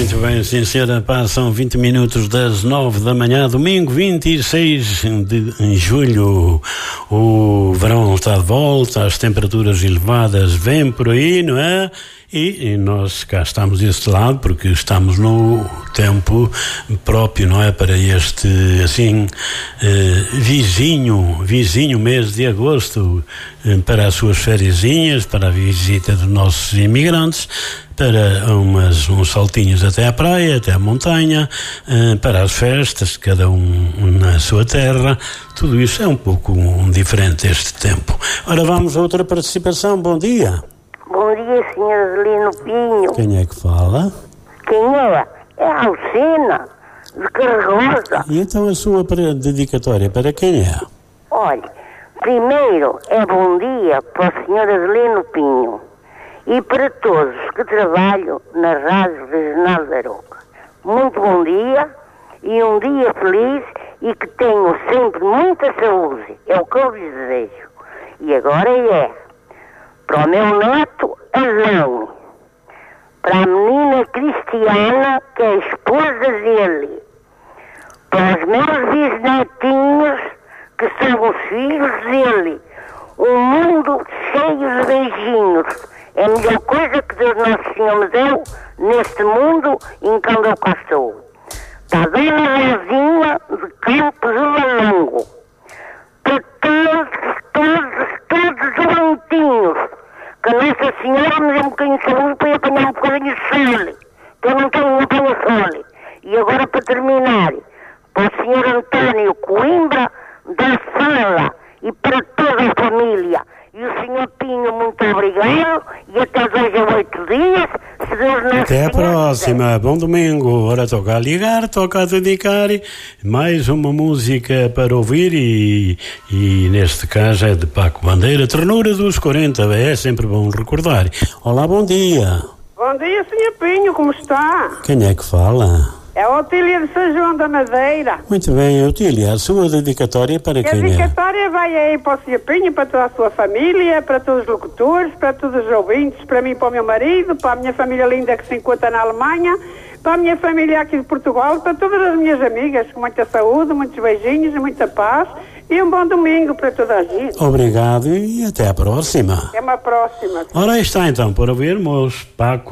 Muito bem, sim senhora, passam 20 minutos das 9 da manhã, domingo 26 de julho. O verão está de volta, as temperaturas elevadas vêm por aí, não é? E nós cá estamos deste lado porque estamos no tempo próprio, não é? Para este, assim, vizinho mês de agosto, para as suas fériasinhas, para a visita dos nossos imigrantes, para uns saltinhos até à praia, até à montanha, para as festas, cada um na sua terra. Tudo isso é um pouco diferente este tempo. Ora, vamos a outra participação. Bom dia. Bom dia, Sr. Adelino Pinho. Quem é que fala? Quem é? É a Alcina, de Carregosa. E então a sua dedicatória para quem é? Olha, primeiro é bom dia para o Sr. Adelino Pinho e para todos que trabalham na Rádio Regional da Aroca. Muito bom dia e um dia feliz e que tenham sempre muita saúde. É o que eu lhes desejo. E agora para o meu neto Adão, para a menina Cristiana, que é a esposa dele, para os meus bisnetinhos, que são os filhos dele, um mundo cheio de beijinhos. É a melhor coisa que Deus Nosso Senhor me deu neste mundo em que eu cá estou. Para a Dona Rosinha de Campos do Malango, para todos os bonitinhos, que a Nossa Senhora me dê um bocadinho de saúde para eu apanhar um bocadinho de sol, que eu não apanho sol. E agora, para terminar, para o Sr. António Coimbra da Sala e para toda a família. E o Sr. Pinho, muito obrigado e até 2 a 8 dias, se Deus não. Até a próxima, bom domingo. Ora, toca a ligar, toca a dedicar mais uma música para ouvir e neste caso é de Paco Bandeira, Ternura dos 40, é sempre bom recordar. Olá, bom dia. Bom dia, Sr. Pinho, como está? Quem é que fala? É a Otília de São João da Madeira. Muito bem, Otília, a sua dedicatória para quem é? A dedicatória vai aí para o Sr. Pinho, para toda a sua família, para todos os locutores, para todos os ouvintes, para mim, para o meu marido, para a minha família linda que se encontra na Alemanha, para a minha família aqui de Portugal, para todas as minhas amigas, com muita saúde, muitos beijinhos, muita paz e um bom domingo para toda a gente. Obrigado e até a próxima. Até uma próxima. Ora, aí está então, para ouvirmos Paco